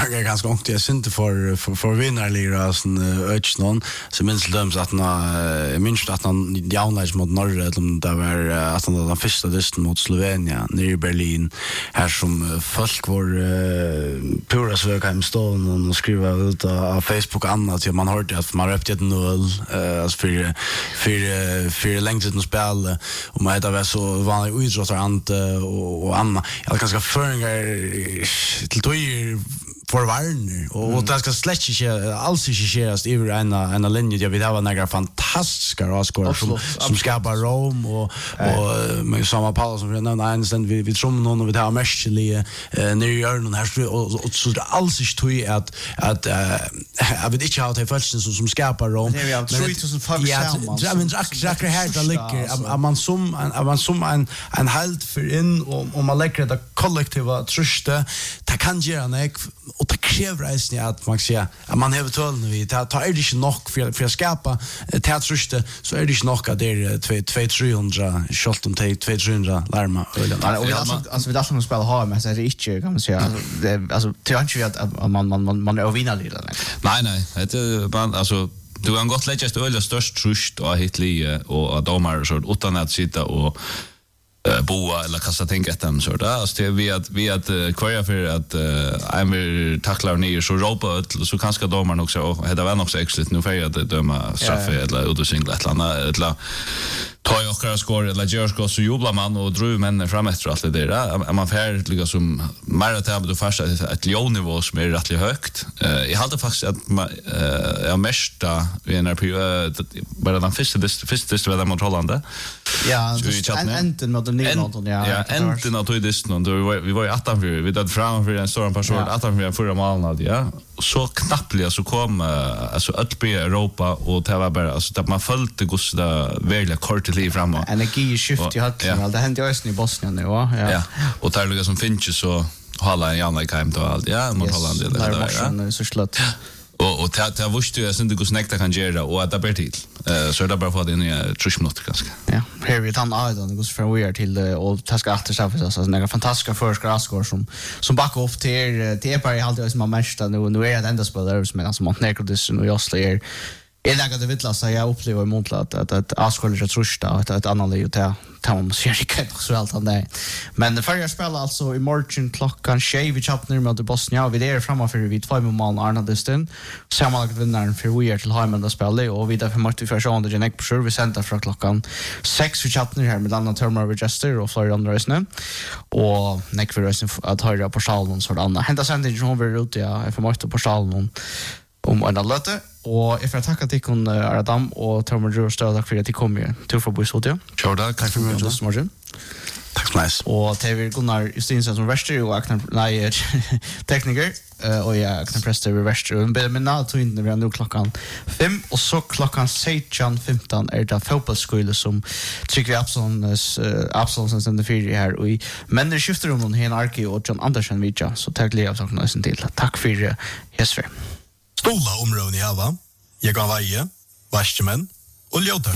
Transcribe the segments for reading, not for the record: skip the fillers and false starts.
Jag är ganska långt jag syns för vinnarliga sån öchnon så minns döms att minst att han jaunlights mot norra eller det var att han den första distan mot Slovenien nere i Berlin här som folk var pura svårheim stånd och skriva ut på Facebook annat så man hörde att man röpte ett noll alltså för längden spel och man hade så vanlig idrottare och Anna jag ganska föringar till tojer för varje och det ska släcka inte alls inte köras över en linje jag vill ha några fantastiska raskor som skapar rom och med samma Paul som vi nämnde en vi tror någon vi har mestliga när gör någon här och så det alls inte tog att jag vet inte how det fallet som skapar rom men 3000 ja men jag här där ligger man som en halt för in och man lägger det kollektiva truste det kan göra en och det kräver att man säger att man har tålen vi tar det inte nog för att skapa teaterruste så är det inte nog att det är 200-300 shot om 200-300 larma och alltså vi där spela har men så är det inte kan man säga alltså det är inte att man är övervinnlig nej det man alltså du kan gott lägga öl störst trust och hitli och domar så utan att sitta och boa eller kasta tänka dem så där så vi att kvar för att I'm tacklar ner så ropa så kanske domaren också och det var också exakt nu för att döma straffe eller utsingla eller ta jag också skor eller George så jublar man och drar män fram efter allt det där man får liksom som mer att ha fast ett lågnivå som är rätt högt jag hade faktiskt att jag mesta i en bara den första var mot Holland ja enten mot den Nederlanden ja enten att vi var i 18 vi hade framför en stor person 18 för förra månaden ja så knappt så kom alltså att be Europa och det var bara alltså att man följde goda välja kort liv framåt energi skift ju hade det hände ju i Bosnien nu ja och där liksom finns så hålla en jävla game då allt ja mot Holland eller så slott och det visste jag inte hur snäckt kan göra och att det blir till så det bara för det nya 3 minuter ganska ja här vi tar Aidan går från weird till och taska efter så alltså några fantastiska förskor som backar upp till det bara alltid som man mest nu är det enda spelare som alltså Montenegro det och Oslo är jag det vill säga jag upplever emot att Askolja trusta att ett annat liv ta man ser inte så allt han där men för jag spelar alltså i morgon klockan 6 vi chappar ner med Bosnien vi är framme för vi 2 mål Arna Distin sammanlagt vinnaren för vi är till Heimen att spela och vi därför måste vi försöka det neck på sure vi sända från klockan 6 vi chappar ner här med andra termer register och för andra rösten och neck för rösten att höra på salen så andra hända sändningen över ut jag för måste på salen om en löte och jag får tacka till kon Adam och Thomas Jurst tack för att ni kom här till för Boisotio. Ciao tack för mig just morgon. Tack så mycket. Och Taver Gunnar Justinsen som värster och Akna tekniker och jag Akna präster över värster men nu tog in det nu klockan 5 och så klockan 16:15 är det fotbollsskola som tycker Absalons sen det fyra här och men det skiftar om en Arki och John Andersen vidja så tack Lea så kan till. Tack för Jesper. Stola områden i Hava, jag kan veie, vaskemän och ljótøkna.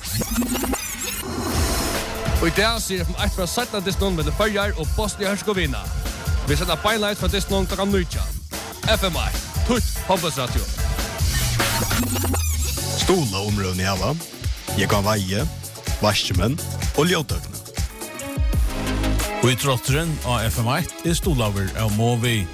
Og i dag sier jeg fra 1 17 distan med det Førjar og Bosnia-Herzegovina. Vi sender beinleit fra distan klokka 9. FMI, Tutt Håndballsradio. Stola områden i Hava, jag kan veie, vaskemän och ljótøkna. Og i trotteren av FM1 stolaver av Movi.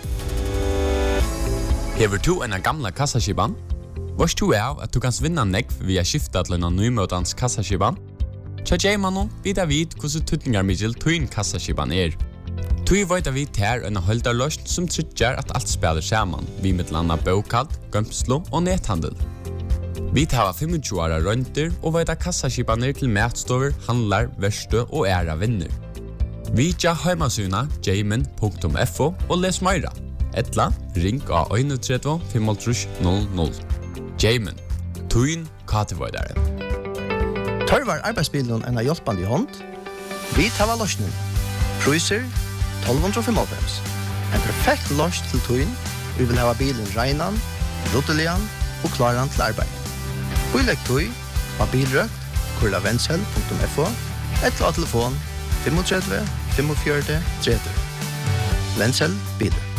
Hever du en gamla kassaskiban? Vars du at du kan vinna nekv via skifta til en nymøtans kassaskiban? Tja Jaymanon vidar vid hvordan tutningar middel tuin kassaskiban Tui veit vi ter en holdarløst som tryggjar at alt spiller saman, vi mittlanda bokald, gømslo og nethandel. Vi tar 25 åra rønter og veit kassaskibaner til matstover, handlar, verstø og æra vinner. Vi tja heimasuna jayman.fo og les meira. Etla, ring av 31 500. Jayman, tuin katevoidare. Tørvar arbeidsbilen en hjelpande hånd. Vi tar løsning. Priser 1295. En perfekt løsning til tuin. Vi vil ha bilen reinan, ruttelian og klaran til arbeid. Vi legger tui av bilrøkt, kurlavensel.fo, etla telefon 35 45 30. Vensel bilen.